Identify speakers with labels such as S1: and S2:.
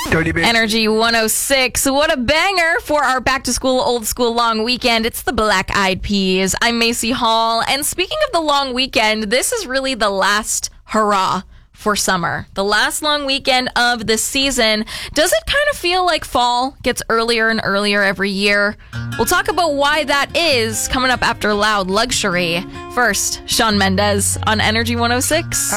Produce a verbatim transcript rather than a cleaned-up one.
S1: Energy one oh six. What a banger for our back to school, old school long weekend. It's the Black Eyed Peas. I'm Macy Hall. And speaking of the long weekend, this is really the last hurrah for summer. The last long weekend of the season. Does it kind of feel like fall gets earlier and earlier every year? We'll talk about why that is coming up after Loud Luxury. First, Shawn Mendes on Energy one oh six.